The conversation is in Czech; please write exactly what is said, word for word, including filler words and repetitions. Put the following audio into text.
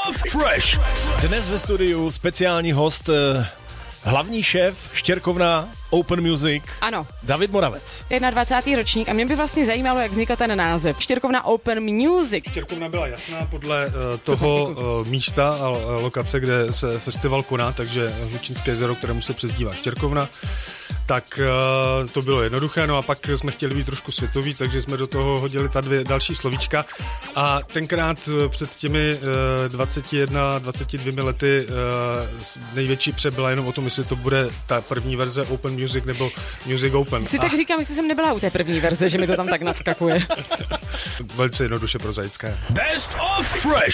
of Fresh. Dnes ve studiu speciální host, hlavní šéf Štěrkovna Open Music. Ano. David Moravec. dvacátý ročník a mě by vlastně zajímalo, jak vznikl ten název. Štěrkovna Open Music. Štěrkovna byla jasná podle uh, toho uh, místa a uh, lokace, kde se festival koná, takže Hlučínské jezero, kterému se přezdívá Štěrkovna, tak uh, to bylo jednoduché, no a pak jsme chtěli být trošku světoví, takže jsme do toho hodili ta dvě další slovíčka a tenkrát uh, před těmi uh, dvaceti jedné, dvaceti dvěma lety uh, největší pře byla jenom o tom, jestli to bude ta první verze Open Music nebo Music Open. Si a... tak říkám, jestli jsem nebyla u té první verze, že mi to tam tak naskakuje. Velice jednoduše prozaické. Best of Fresh.